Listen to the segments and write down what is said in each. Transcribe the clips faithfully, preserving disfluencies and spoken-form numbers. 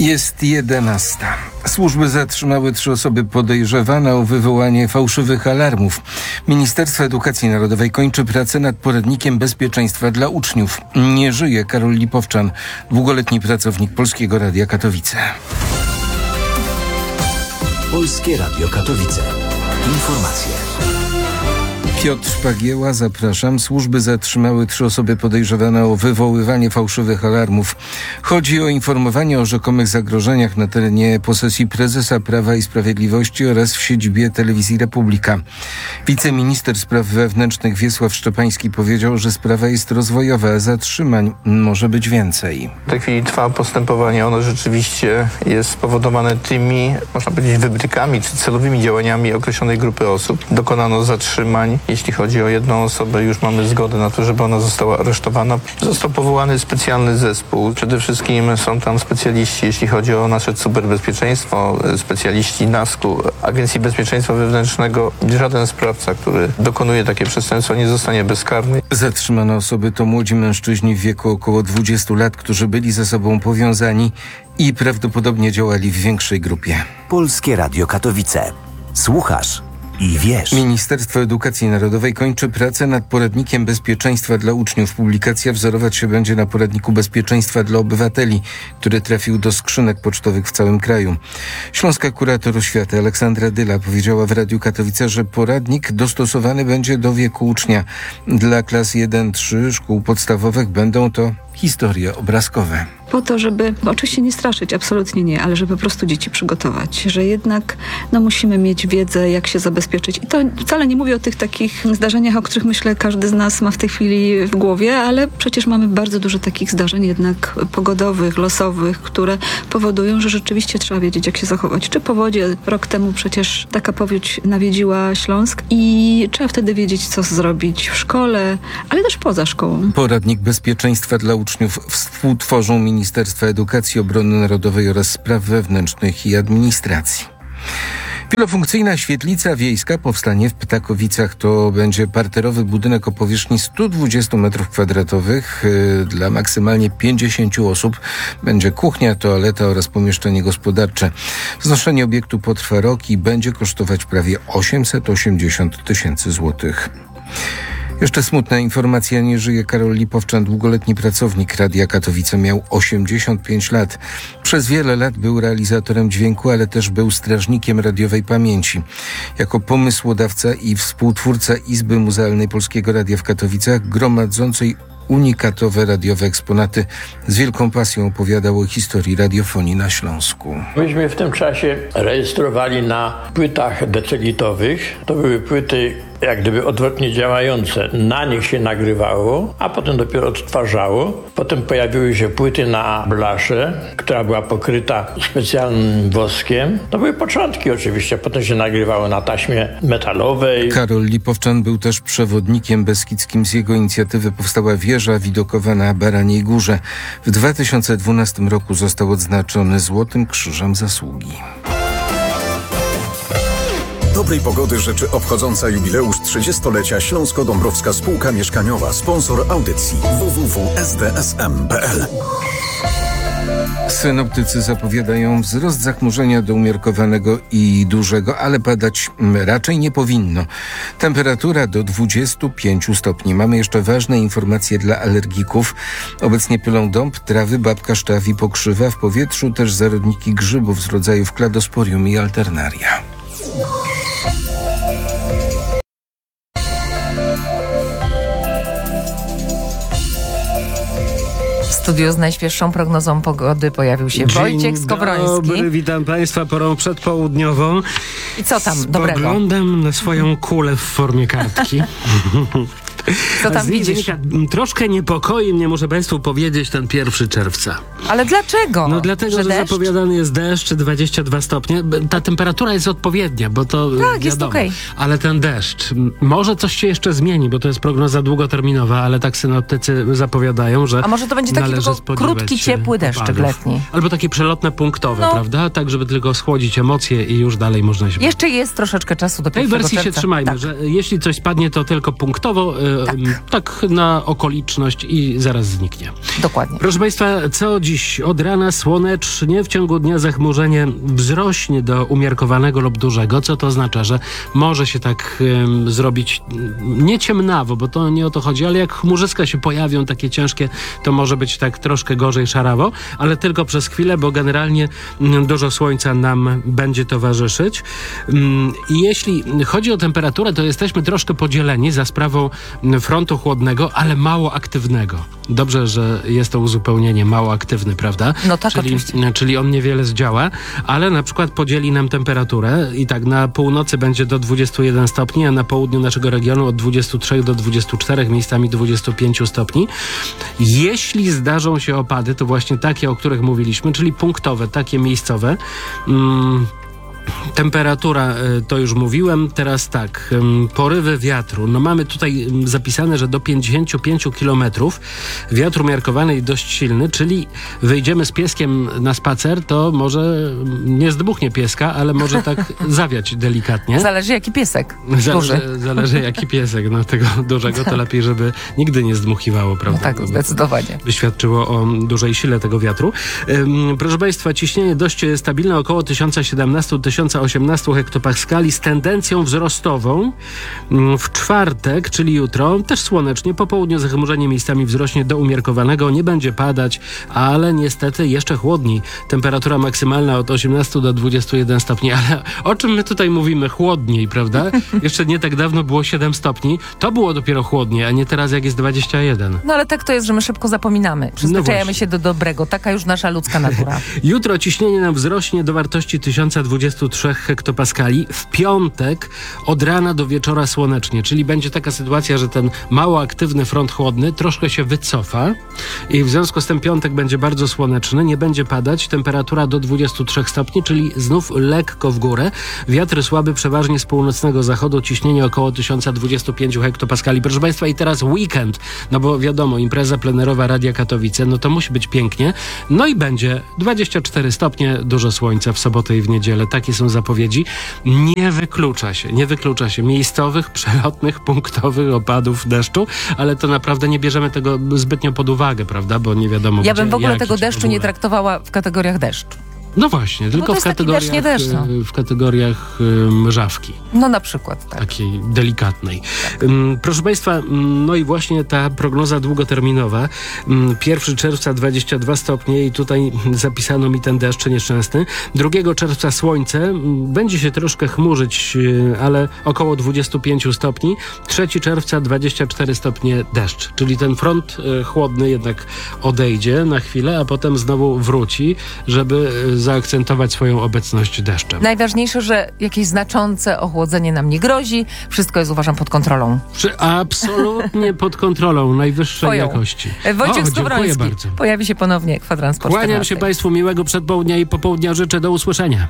Jest jedenasta. Służby zatrzymały trzy osoby podejrzewane o wywołanie fałszywych alarmów. Ministerstwo Edukacji Narodowej kończy pracę nad poradnikiem bezpieczeństwa dla uczniów. Nie żyje Karol Lipowczan, długoletni pracownik Polskiego Radia Katowice. Polskie Radio Katowice. Informacje. Piotr Pagieła, zapraszam. Służby zatrzymały trzy osoby podejrzewane o wywoływanie fałszywych alarmów. Chodzi o informowanie o rzekomych zagrożeniach na terenie posesji prezesa Prawa i Sprawiedliwości oraz w siedzibie Telewizji Republika. Wiceminister spraw wewnętrznych Wiesław Szczepański powiedział, że sprawa jest rozwojowa, a zatrzymań może być więcej. W tej chwili trwa postępowanie. Ono rzeczywiście jest spowodowane tymi, można powiedzieć, wybrykami czy celowymi działaniami określonej grupy osób. Dokonano zatrzymań. Jeśli chodzi o jedną osobę, już mamy zgodę na to, żeby ona została aresztowana. Został powołany specjalny zespół. Przede wszystkim są tam specjaliści, jeśli chodzi o nasze cyberbezpieczeństwo, specjaliści nasku, Agencji Bezpieczeństwa Wewnętrznego. Żaden sprawca, który dokonuje takie przestępstwo, nie zostanie bezkarny. Zatrzymane osoby to młodzi mężczyźni w wieku około dwudziestu lat, którzy byli ze sobą powiązani i prawdopodobnie działali w większej grupie. Polskie Radio Katowice. Słuchasz i wiesz. Ministerstwo Edukacji Narodowej kończy pracę nad poradnikiem bezpieczeństwa dla uczniów. Publikacja wzorować się będzie na poradniku bezpieczeństwa dla obywateli, który trafił do skrzynek pocztowych w całym kraju. Śląska kurator oświaty Aleksandra Dyla powiedziała w Radiu Katowice, że poradnik dostosowany będzie do wieku ucznia. Dla klas jeden trzy szkół podstawowych będą to historie obrazkowe. Po to, żeby, bo oczywiście nie straszyć, absolutnie nie, ale żeby po prostu dzieci przygotować, że jednak no, musimy mieć wiedzę, jak się zabezpieczyć. I to wcale nie mówię o tych takich zdarzeniach, o których myślę każdy z nas ma w tej chwili w głowie, ale przecież mamy bardzo dużo takich zdarzeń jednak pogodowych, losowych, które powodują, że rzeczywiście trzeba wiedzieć, jak się zachować. Czy powodzie, rok temu przecież taka powódź nawiedziła Śląsk i trzeba wtedy wiedzieć, co zrobić w szkole, ale też poza szkołą. Poradnik bezpieczeństwa dla uczniów współtworzą Ministerstwa Edukacji, Obrony Narodowej oraz Spraw Wewnętrznych i Administracji. Wielofunkcyjna świetlica wiejska powstanie w Ptakowicach. To będzie parterowy budynek o powierzchni stu dwudziestu metrów kwadratowych yy, dla maksymalnie pięćdziesięciu osób. Będzie kuchnia, toaleta oraz pomieszczenie gospodarcze. Wznoszenie obiektu potrwa rok i będzie kosztować prawie osiemset osiemdziesiąt tysięcy złotych. Jeszcze smutna informacja, nie żyje Karol Lipowczan, długoletni pracownik Radia Katowice, miał osiemdziesiąt pięć lat. Przez wiele lat był realizatorem dźwięku, ale też był strażnikiem radiowej pamięci. Jako pomysłodawca i współtwórca Izby Muzealnej Polskiego Radia w Katowicach, gromadzącej unikatowe radiowe eksponaty, z wielką pasją opowiadał o historii radiofonii na Śląsku. Myśmy w tym czasie rejestrowali na płytach decelitowych. To były płyty jak gdyby odwrotnie działające. Na nich się nagrywało, a potem dopiero odtwarzało. Potem pojawiły się płyty na blasze, która była pokryta specjalnym woskiem. To były początki oczywiście. Potem się nagrywało na taśmie metalowej. Karol Lipowczan był też przewodnikiem beskidzkim. Z jego inicjatywy powstała wieża widokowa na Baraniej Górze. W dwa tysiące dwunastym roku został odznaczony Złotym Krzyżem Zasługi. Dobrej pogody życzy obchodząca jubileusz trzydziestolecia Śląsko-Dąbrowska Spółka Mieszkaniowa, sponsor audycji w w w kropka s d s m kropka p l. Synoptycy zapowiadają wzrost zachmurzenia do umiarkowanego i dużego, ale padać raczej nie powinno. Temperatura do dwudziestu pięciu stopni. Mamy jeszcze ważne informacje dla alergików. Obecnie pylą dąb, trawy, babka, szczaw i pokrzywa. W powietrzu też zarodniki grzybów z rodzajów Cladosporium i Alternaria. W studiu z najświeższą prognozą pogody pojawił się Dzień Wojciech Skowroński. Dobry, witam Państwa porą przedpołudniową. I co tam dobrego? Spoglądam na swoją kulę w formie kartki. Co tam widzisz? Troszkę niepokoi mnie, muszę Państwu powiedzieć, ten pierwszy czerwca. Ale dlaczego? No dlatego, że, że zapowiadany jest deszcz, dwadzieścia dwa stopnie. Ta temperatura jest odpowiednia, bo to tak, wiadomo. jest okej. Ale ten deszcz, może coś się jeszcze zmieni, bo to jest prognoza długoterminowa, ale tak synoptycy zapowiadają, że a może to będzie taki tylko krótki, ciepły deszczyk letni. Albo takie przelotne, punktowe, no. prawda? Tak, żeby tylko schłodzić emocje i już dalej można się... Jeszcze jest troszeczkę czasu do pierwszego czerwca. W tej wersji się trzymajmy, tak. że jeśli coś spadnie, to tylko punktowo, tak. tak na okoliczność i zaraz zniknie. Dokładnie. Proszę Państwa, co dziś? Od rana słonecznie, w ciągu dnia zachmurzenie wzrośnie do umiarkowanego lub dużego, co to oznacza, że może się tak um, zrobić nie ciemnawo, bo to nie o to chodzi, ale jak chmurzyska się pojawią takie ciężkie, to może być tak troszkę gorzej szarawo, ale tylko przez chwilę, bo generalnie um, dużo słońca nam będzie towarzyszyć. Um, I jeśli chodzi o temperaturę, to jesteśmy troszkę podzieleni za sprawą frontu chłodnego, ale mało aktywnego. Dobrze, że jest to uzupełnienie mało aktywny, prawda? No tak, czyli, oczywiście. czyli on niewiele zdziała, ale na przykład podzieli nam temperaturę i tak na północy będzie do dwudziestu jeden stopni, a na południu naszego regionu od dwudziestu trzech do dwudziestu czterech, miejscami dwudziestu pięciu stopni. Jeśli zdarzą się opady, to właśnie takie, o których mówiliśmy, czyli punktowe, takie miejscowe. Mm, Temperatura, to już mówiłem, teraz tak, porywy wiatru. No mamy tutaj zapisane, że do pięćdziesięciu pięciu kilometrów wiatr umiarkowany i dość silny, czyli wyjdziemy z pieskiem na spacer, to może nie zdmuchnie pieska, ale może tak zawiać delikatnie. Zależy jaki piesek. Zależy, zależy jaki piesek. No tego dużego to lepiej, żeby nigdy nie zdmuchiwało, prawda? No tak, zdecydowanie. By świadczyło o dużej sile tego wiatru. Um, proszę Państwa, ciśnienie dość stabilne, około tysiąc siedemnaście do tysiąc osiemnaście hektopaskali z tendencją wzrostową. W czwartek, czyli jutro, też słonecznie, po południu zachmurzenie miejscami wzrośnie do umiarkowanego, nie będzie padać, ale niestety jeszcze chłodniej. Temperatura maksymalna od osiemnastu do dwudziestu jeden stopni, ale o czym my tutaj mówimy? Chłodniej, prawda? Jeszcze nie tak dawno było siedem stopni, to było dopiero chłodniej, a nie teraz jak jest dwadzieścia jeden. No ale tak to jest, że my szybko zapominamy. Przyzwyczajamy No się do dobrego. Taka już nasza ludzka natura. Jutro ciśnienie nam wzrośnie do wartości tysiąc dwadzieścia trzy hektopaskali. W piątek od rana do wieczora słonecznie, czyli będzie taka sytuacja, że ten mało aktywny front chłodny troszkę się wycofa i w związku z tym piątek będzie bardzo słoneczny, nie będzie padać, temperatura do dwudziestu trzech stopni, czyli znów lekko w górę. Wiatr słaby przeważnie z północnego zachodu, ciśnienie około tysiąc dwadzieścia pięć hektopaskali. Proszę Państwa, i teraz weekend, no bo wiadomo, impreza plenerowa Radia Katowice, no to musi być pięknie. No i będzie dwadzieścia cztery stopnie, dużo słońca w sobotę i w niedzielę. Takie są zapowiedzi. Nie wyklucza się, nie wyklucza się miejscowych, przelotnych, punktowych opadów deszczu, ale to naprawdę nie bierzemy tego zbytnio pod uwagę, prawda? Bo nie wiadomo, Ja gdzie, bym w ogóle jaki, tego czy deszczu w ogóle. nie traktowała w kategoriach deszczu. No właśnie, No tylko to w jest taki kategoriach, deszcz, nie deszcz, no. w kategoriach y, mrzawki. No na przykład, tak. Takiej delikatnej. Ym, Proszę Państwa, ym, no i właśnie ta prognoza długoterminowa. Ym, pierwszego czerwca dwadzieścia dwa stopnie i tutaj zapisano mi ten deszcz nieszczęsny. drugiego czerwca słońce, ym, będzie się troszkę chmurzyć, yy, ale około dwudziestu pięciu stopni. trzeciego czerwca dwadzieścia cztery stopnie deszcz, czyli ten front yy, chłodny jednak odejdzie na chwilę, a potem znowu wróci, żeby yy, zaakcentować swoją obecność deszczem. Najważniejsze, że jakieś znaczące ochłodzenie nam nie grozi. Wszystko jest, uważam, pod kontrolą. Przy, absolutnie pod kontrolą najwyższej Twoją. jakości. Wojciech O, dziękuję Skowroński bardzo. pojawi się ponownie kwadrans po Kłaniam czternastej. się Państwu, miłego przedpołudnia i popołudnia życzę, do usłyszenia.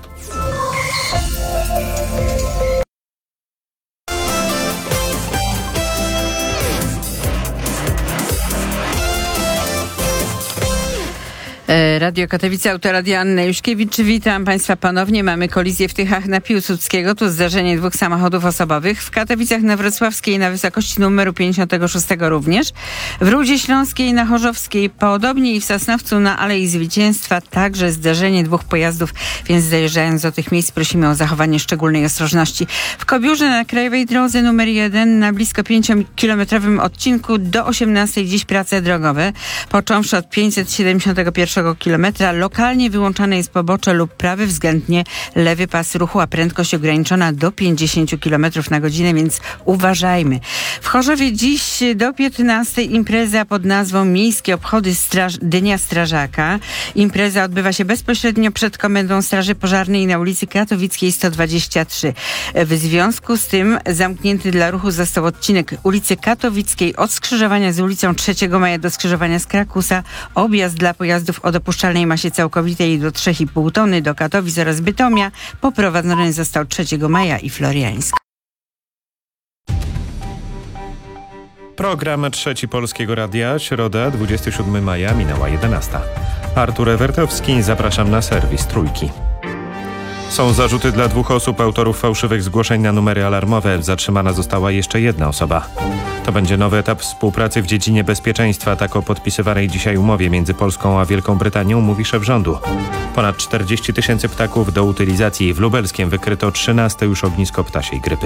Radio Katowice, autoradia Anna Juśkiewicz. Witam Państwa ponownie. Mamy kolizję w Tychach na Piłsudskiego. Tu zdarzenie dwóch samochodów osobowych. W Katowicach na Wrocławskiej na wysokości numeru pięćdziesiątego szóstego również. W Rudzie Śląskiej na Chorzowskiej podobnie i w Sosnowcu na Alei Zwycięstwa także zdarzenie dwóch pojazdów, więc dojeżdżając do tych miejsc prosimy o zachowanie szczególnej ostrożności. W Kobiórze na krajowej drodze numer jeden na blisko pięciokilometrowym odcinku do osiemnastej dziś prace drogowe. Począwszy od pięćset siedemdziesiątego pierwszego kilometra lokalnie wyłączane jest pobocze lub prawy względnie lewy pas ruchu, a prędkość ograniczona do pięćdziesięciu kilometrów na godzinę, więc uważajmy. W Chorzowie dziś do piętnastej impreza pod nazwą Miejskie Obchody Straż- Dnia Strażaka. Impreza odbywa się bezpośrednio przed Komendą Straży Pożarnej na ulicy Katowickiej sto dwadzieścia trzy. W związku z tym zamknięty dla ruchu został odcinek ulicy Katowickiej od skrzyżowania z ulicą trzeciego maja do skrzyżowania z Krakusa. Objazd dla pojazdów o dopuszczalnej masie całkowitej do trzy i pół tony do Katowic oraz Bytomia poprowadzony został trzeciego maja i Floriańsk. Program Trzeci Polskiego Radia, środa, dwudziestego siódmego maja, minęła jedenasta. Artur Ewertowski, zapraszam na serwis Trójki. Są zarzuty dla dwóch osób, autorów fałszywych zgłoszeń na numery alarmowe. Zatrzymana została jeszcze jedna osoba. To będzie nowy etap współpracy w dziedzinie bezpieczeństwa. Tak o podpisywanej dzisiaj umowie między Polską a Wielką Brytanią mówi szef rządu. Ponad czterdzieści tysięcy ptaków do utylizacji. W Lubelskiem wykryto trzynaste już ognisko ptasiej grypy.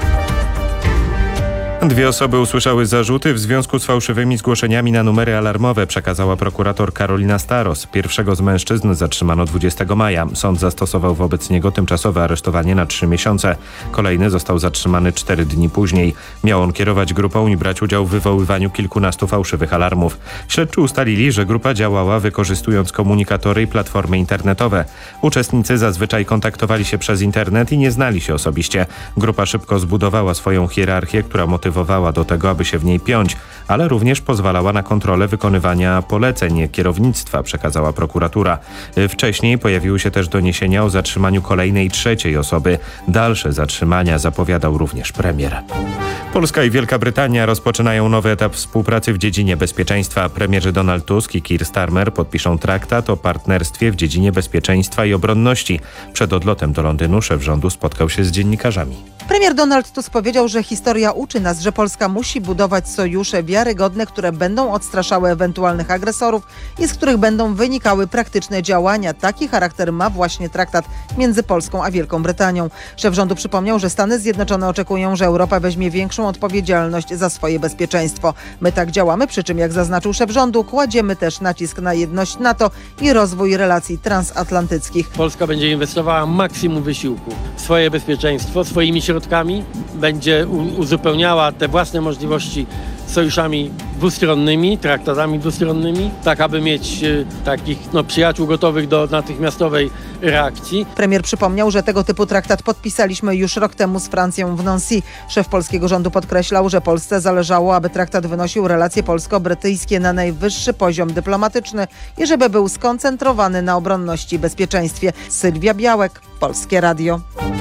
Dwie osoby usłyszały zarzuty w związku z fałszywymi zgłoszeniami na numery alarmowe, przekazała prokurator Karolina Staros. Pierwszego z mężczyzn zatrzymano dwudziestego maja. Sąd zastosował wobec niego tymczasowe aresztowanie na trzy miesiące. Kolejny został zatrzymany cztery dni później. Miał on kierować grupą i brać udział w wywoływaniu kilkunastu fałszywych alarmów. Śledczy ustalili, że grupa działała wykorzystując komunikatory i platformy internetowe. Uczestnicy zazwyczaj kontaktowali się przez internet i nie znali się osobiście. Grupa szybko zbudowała swoją hierarchię, która motywowała do tego, aby się w niej piąć, ale również pozwalała na kontrolę wykonywania poleceń kierownictwa, przekazała prokuratura. Wcześniej pojawiły się też doniesienia o zatrzymaniu kolejnej trzeciej osoby. Dalsze zatrzymania zapowiadał również premier. Polska i Wielka Brytania rozpoczynają nowy etap współpracy w dziedzinie bezpieczeństwa. Premierzy Donald Tusk i Keir Starmer podpiszą traktat o partnerstwie w dziedzinie bezpieczeństwa i obronności. Przed odlotem do Londynu szef rządu spotkał się z dziennikarzami. Premier Donald Tusk powiedział, że historia uczy nas, że Polska musi budować sojusze wiarygodne, które będą odstraszały ewentualnych agresorów i z których będą wynikały praktyczne działania. Taki charakter ma właśnie traktat między Polską a Wielką Brytanią. Szef rządu przypomniał, że Stany Zjednoczone oczekują, że Europa weźmie większą odpowiedzialność za swoje bezpieczeństwo. My tak działamy, przy czym jak zaznaczył szef rządu, kładziemy też nacisk na jedność NATO i rozwój relacji transatlantyckich. Polska będzie inwestowała maksimum wysiłku w swoje bezpieczeństwo, swoimi środkami, będzie uzupełniała te własne możliwości sojuszami dwustronnymi, traktatami dwustronnymi, tak aby mieć e, takich no, przyjaciół gotowych do natychmiastowej reakcji. Premier przypomniał, że tego typu traktat podpisaliśmy już rok temu z Francją w Nancy. Szef polskiego rządu podkreślał, że Polsce zależało, aby traktat wynosił relacje polsko-brytyjskie na najwyższy poziom dyplomatyczny i żeby był skoncentrowany na obronności i bezpieczeństwie. Sylwia Białek, Polskie Radio.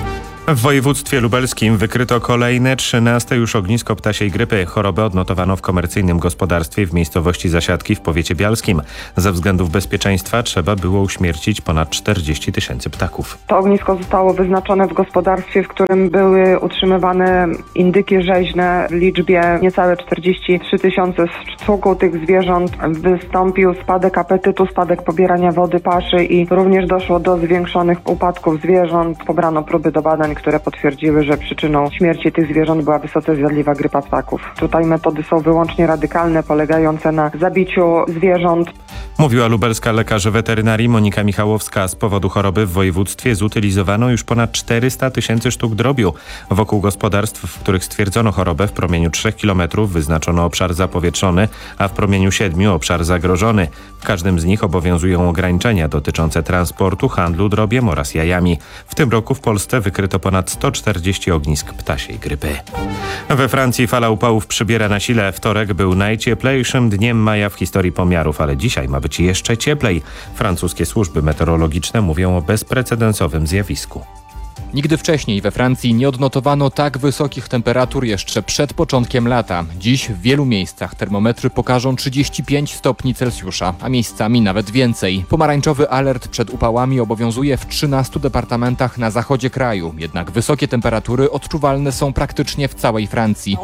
W województwie lubelskim wykryto kolejne trzynaste już ognisko ptasiej grypy. Chorobę odnotowano w komercyjnym gospodarstwie w miejscowości Zasiadki w powiecie bialskim. Ze względów bezpieczeństwa trzeba było uśmiercić ponad czterdzieści tysięcy ptaków. To ognisko zostało wyznaczone w gospodarstwie, w którym były utrzymywane indyki rzeźne w liczbie niecałe czterdzieści trzy tysiące sztuk. U tych zwierząt wystąpił spadek apetytu, spadek pobierania wody, paszy i również doszło do zwiększonych upadków zwierząt. Pobrano próby do badań, które potwierdziły, że przyczyną śmierci tych zwierząt była wysoce zjadliwa grypa ptaków. Tutaj metody są wyłącznie radykalne, polegające na zabiciu zwierząt. Mówiła lubelska lekarz weterynarii Monika Michałowska. Z powodu choroby w województwie zutylizowano już ponad czterysta tysięcy sztuk drobiu. Wokół gospodarstw, w których stwierdzono chorobę, w promieniu trzech kilometrów wyznaczono obszar zapowietrzony, a w promieniu siedmiu obszar zagrożony. W każdym z nich obowiązują ograniczenia dotyczące transportu, handlu drobiem oraz jajami. W tym roku w Polsce wykryto ponad sto czterdzieści ognisk ptasiej grypy. We Francji fala upałów przybiera na sile. Wtorek był najcieplejszym dniem maja w historii pomiarów, ale dzisiaj ma być jeszcze cieplej. Francuskie służby meteorologiczne mówią o bezprecedensowym zjawisku. Nigdy wcześniej we Francji nie odnotowano tak wysokich temperatur jeszcze przed początkiem lata. Dziś w wielu miejscach termometry pokażą trzydzieści pięć stopni Celsjusza, a miejscami nawet więcej. Pomarańczowy alert przed upałami obowiązuje w trzynastu departamentach na zachodzie kraju. Jednak wysokie temperatury odczuwalne są praktycznie w całej Francji.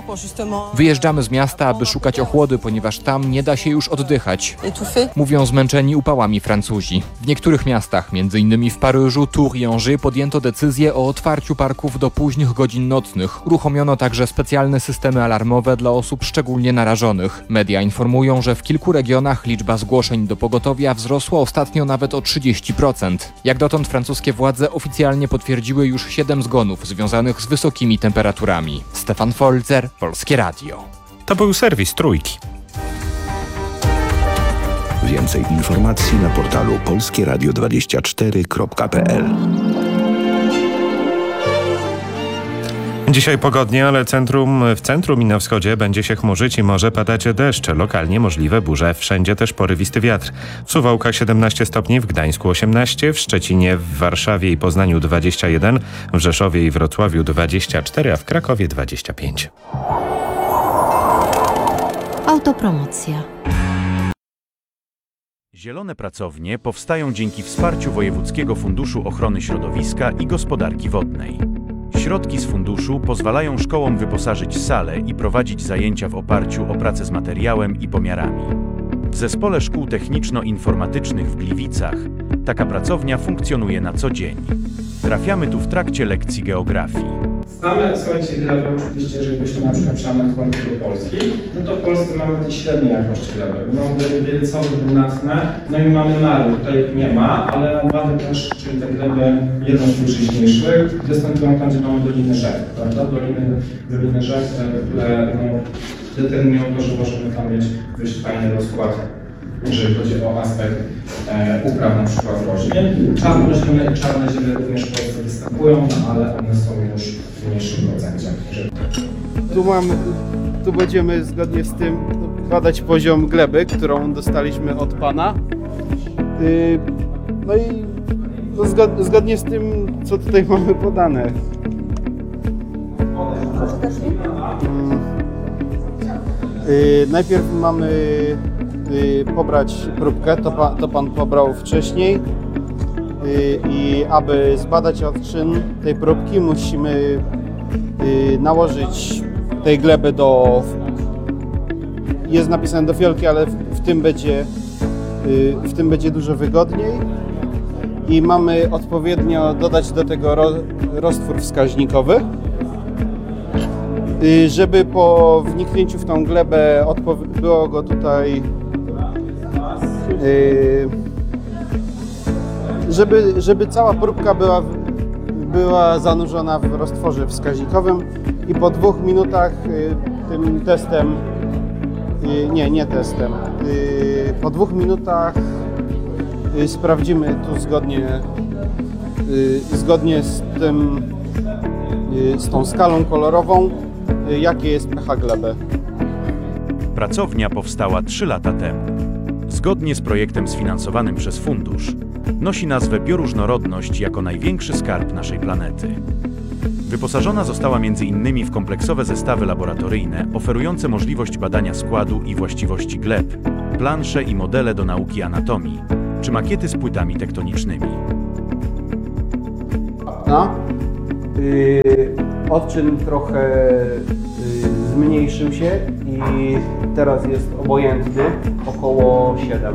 Wyjeżdżamy z miasta, aby szukać ochłody, ponieważ tam nie da się już oddychać. Mówią zmęczeni upałami Francuzi. W niektórych miastach, między innymi w Paryżu, Tours i Angers, podjęto decyzję o otwarciu parków do późnych godzin nocnych. Uruchomiono także specjalne systemy alarmowe dla osób szczególnie narażonych. Media informują, że w kilku regionach liczba zgłoszeń do pogotowia wzrosła ostatnio nawet o trzydzieści procent. Jak dotąd francuskie władze oficjalnie potwierdziły już siedem zgonów związanych z wysokimi temperaturami. Stefan Folzer, Polskie Radio. To był serwis Trójki. Więcej informacji na portalu polskie radio dwadzieścia cztery kropka p l. Dzisiaj pogodnie, ale centrum, w centrum i na wschodzie będzie się chmurzyć i może padać deszcz. Lokalnie możliwe burze, wszędzie też porywisty wiatr. W Suwałkach siedemnaście stopni, w Gdańsku osiemnaście, w Szczecinie, w Warszawie i Poznaniu dwadzieścia jeden, w Rzeszowie i Wrocławiu dwadzieścia cztery, a w Krakowie dwadzieścia pięć. Autopromocja. Zielone pracownie powstają dzięki wsparciu Wojewódzkiego Funduszu Ochrony Środowiska i Gospodarki Wodnej. Środki z funduszu pozwalają szkołom wyposażyć salę i prowadzić zajęcia w oparciu o pracę z materiałem i pomiarami. W Zespole Szkół Techniczno-Informatycznych w Gliwicach taka pracownia funkcjonuje na co dzień. Trafiamy tu w trakcie lekcji geografii. Mamy, słuchajcie, gleby, oczywiście, jeżeli byśmy na przykład przeanalizowali do Polski, no to w Polsce mamy te średniej jakości gleby. Mamy gleby wielcowe, brunatne, no i mamy mary, tutaj ich nie ma, ale mamy też, czyli te gleby jedną z najsilniejszych, występują tam, gdzie mamy doliny rzek, prawda? Doliny, doliny rzek, które no, determinują to, że możemy tam mieć dość fajny rozkład, jeżeli chodzi o aspekt e, upraw na przykład roślin. Czarne rośliny i czarne ziele również w Polsce występują, no, ale one są już w mniejszym procencie. Tu, mamy, tu będziemy zgodnie z tym badać poziom gleby, którą dostaliśmy od pana. Yy, no i no, zgod, zgodnie z tym, co tutaj mamy podane. Yy, najpierw mamy pobrać próbkę, to pan, to pan pobrał wcześniej i aby zbadać odczyn tej próbki, musimy nałożyć tej gleby do, jest napisane do fiolki, ale w, w tym będzie w tym będzie dużo wygodniej i mamy odpowiednio dodać do tego ro, roztwór wskaźnikowy, żeby po wniknięciu w tą glebę było go tutaj Yy, żeby, żeby cała próbka była, była zanurzona w roztworze wskaźnikowym i po dwóch minutach yy, tym testem, yy, nie, nie testem, yy, po dwóch minutach yy, sprawdzimy tu zgodnie, yy, zgodnie z tym, yy, z tą skalą kolorową, yy, jakie jest pH gleby. Pracownia powstała trzy lata temu. Zgodnie z projektem sfinansowanym przez fundusz, nosi nazwę Bioróżnorodność jako największy skarb naszej planety. Wyposażona została między innymi w kompleksowe zestawy laboratoryjne oferujące możliwość badania składu i właściwości gleb, plansze i modele do nauki anatomii, czy makiety z płytami tektonicznymi. No. Yy, odczyn trochę yy, zmniejszył się i teraz jest obojętny, około siedem.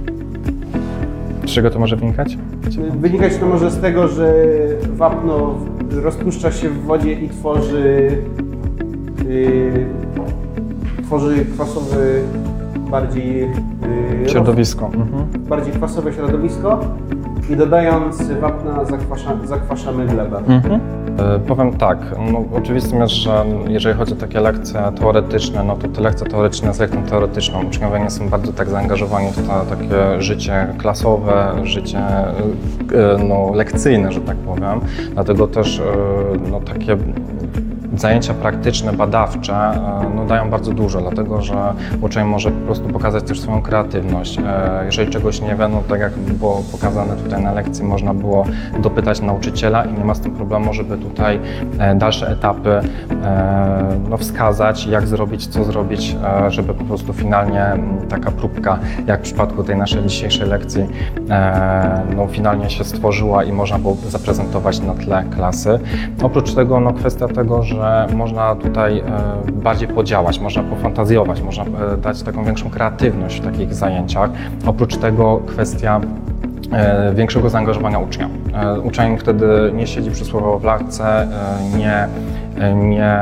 Z czego to może wynikać? Wynikać to może z tego, że wapno rozpuszcza się w wodzie i tworzy, yy, tworzy kwasowy bardziej yy, środowisko. Mhm. bardziej kwasowe środowisko i dodając wapna zakwasza, zakwaszamy glebę. Mhm. E, powiem tak, no, oczywistym jest, że jeżeli chodzi o takie lekcje teoretyczne, no to te lekcje teoretyczne z lekcją teoretyczną. Uczniowie nie są bardzo tak zaangażowani w to takie życie klasowe, życie e, no, lekcyjne, że tak powiem. Dlatego też e, no, takie zajęcia praktyczne, badawcze no, dają bardzo dużo, dlatego że uczeń może po prostu pokazać też swoją kreatywność. Jeżeli czegoś nie wie, no tak jak było pokazane tutaj na lekcji, można było dopytać nauczyciela i nie ma z tym problemu, żeby tutaj dalsze etapy no, wskazać, jak zrobić, co zrobić, żeby po prostu finalnie taka próbka, jak w przypadku tej naszej dzisiejszej lekcji, no, finalnie się stworzyła i można było zaprezentować na tle klasy. Oprócz tego no, kwestia tego, że można tutaj bardziej podziałać, można pofantazjować, można dać taką większą kreatywność w takich zajęciach. Oprócz tego kwestia większego zaangażowania ucznia. Uczeń wtedy nie siedzi przysłowiowo w ławce, nie, nie,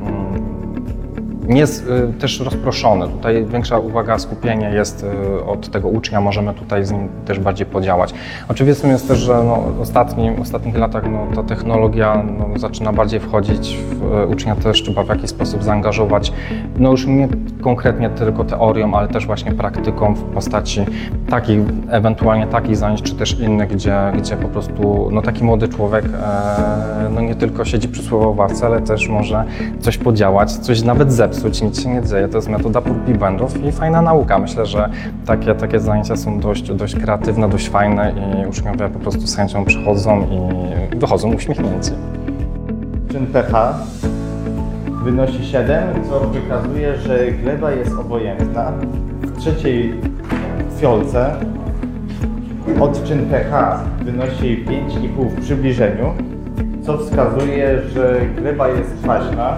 nie jest też rozproszony. Tutaj większa uwaga, skupienie jest od tego ucznia, możemy tutaj z nim też bardziej podziałać. Oczywistym jest też, że no, w ostatnim, ostatnich latach no, ta technologia no, zaczyna bardziej wchodzić, w, ucznia też trzeba w jakiś sposób zaangażować, no już nie konkretnie tylko teorią, ale też właśnie praktyką w postaci takich, ewentualnie takich zajęć, czy też innych, gdzie, gdzie po prostu no, taki młody człowiek e, no, nie tylko siedzi przysłowiowo w ławce, ale też może coś podziałać, coś nawet zepsuć, nic się nie dzieje. To jest metoda prób i błędów i fajna nauka. Myślę, że takie, takie zajęcia są dość, dość kreatywne, dość fajne i uczniowie po prostu z chęcią przychodzą i wychodzą uśmiechnięci. Czyn pH wynosi siedem, co wykazuje, że gleba jest obojętna. W trzeciej fiolce odczyn pH wynosi pięć i pół w przybliżeniu, co wskazuje, że gleba jest kwaśna.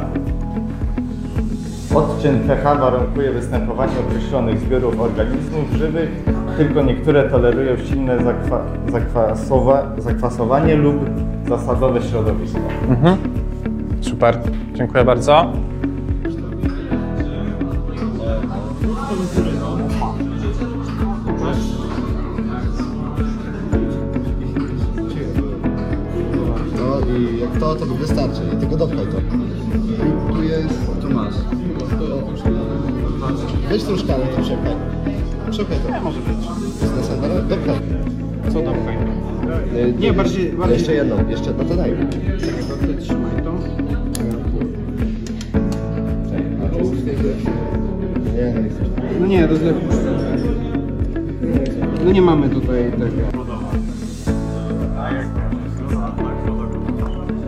Odczyn pH warunkuje występowanie określonych zbiorów organizmów żywych, tylko niektóre tolerują silne zakwa zakwasowe, zakwasowanie lub zasadowe środowisko. Mhm. Super, dziękuję bardzo. No i jak to, to wystarczy. I tylko dopchaj to. I tu jest, tu masz. Weź tą szkalę, to przepchaj. Przepchaj to. Może być. Jest następna, dopchaj. Co dopchaj? Nie, nie, bardziej, bardziej... Jeszcze jedną, jeszcze, no to daj. Czekaj, to trzymaj to. Nie, no nie chcesz. No nie, to jest lepiej. No nie mamy tutaj tego.